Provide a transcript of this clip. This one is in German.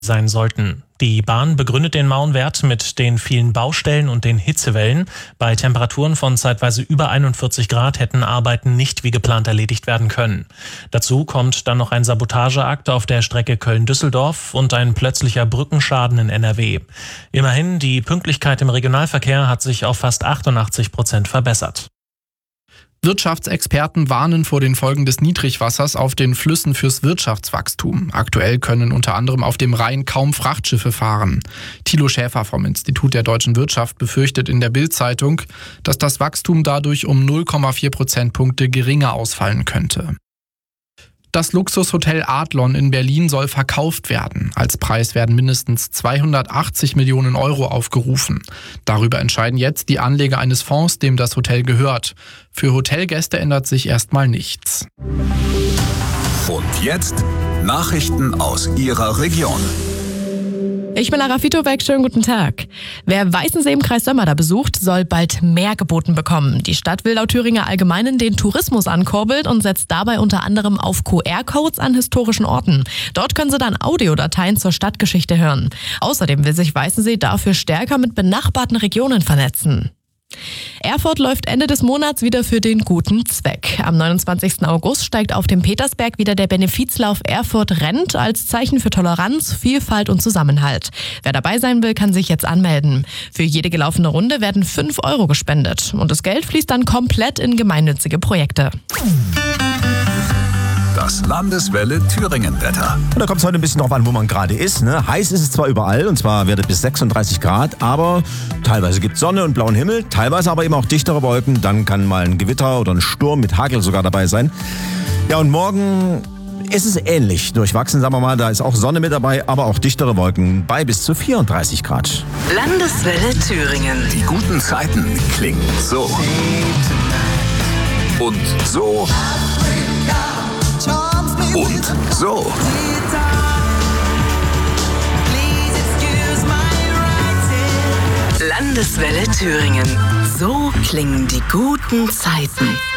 sein sollten. Die Bahn begründet den Mauenwert mit den vielen Baustellen und den Hitzewellen. Bei Temperaturen von zeitweise über 41 Grad hätten Arbeiten nicht wie geplant erledigt werden können. Dazu kommt dann noch ein Sabotageakt auf der Strecke Köln-Düsseldorf und ein plötzlicher Brückenschaden in NRW. Immerhin, die Pünktlichkeit im Regionalverkehr hat sich auf fast 88% verbessert. Wirtschaftsexperten warnen vor den Folgen des Niedrigwassers auf den Flüssen fürs Wirtschaftswachstum. Aktuell können unter anderem auf dem Rhein kaum Frachtschiffe fahren. Thilo Schäfer vom Institut der deutschen Wirtschaft befürchtet in der Bild-Zeitung, dass das Wachstum dadurch um 0,4 Prozentpunkte geringer ausfallen könnte. Das Luxushotel Adlon in Berlin soll verkauft werden. Als Preis werden mindestens 280 Millionen Euro aufgerufen. Darüber entscheiden jetzt die Anleger eines Fonds, dem das Hotel gehört. Für Hotelgäste ändert sich erstmal nichts. Und jetzt Nachrichten aus Ihrer Region. Ich bin Lara Fitowek, schönen guten Tag. Wer Weißensee im Kreis Sömmerda besucht, soll bald mehr geboten bekommen. Die Stadt will laut Thüringer Allgemeinen den Tourismus ankurbeln und setzt dabei unter anderem auf QR-Codes an historischen Orten. Dort können Sie dann Audiodateien zur Stadtgeschichte hören. Außerdem will sich Weißensee dafür stärker mit benachbarten Regionen vernetzen. Erfurt läuft Ende des Monats wieder für den guten Zweck. Am 29. August steigt auf dem Petersberg wieder der Benefizlauf Erfurt rennt als Zeichen für Toleranz, Vielfalt und Zusammenhalt. Wer dabei sein will, kann sich jetzt anmelden. Für jede gelaufene Runde werden 5 Euro gespendet und das Geld fließt dann komplett in gemeinnützige Projekte. Das Landeswelle Thüringen-Wetter. Und da kommt es heute ein bisschen drauf an, wo man gerade ist. Ne? Heiß ist es zwar überall, und zwar wird es bis 36 Grad, aber teilweise gibt es Sonne und blauen Himmel, teilweise aber eben auch dichtere Wolken. Dann kann mal ein Gewitter oder ein Sturm mit Hagel sogar dabei sein. Ja, und morgen ist es ähnlich durchwachsen, sagen wir mal. Da ist auch Sonne mit dabei, aber auch dichtere Wolken bei bis zu 34 Grad. Landeswelle Thüringen. Die guten Zeiten klingen so. Und so. Und so. Landeswelle Thüringen. So klingen die guten Zeiten.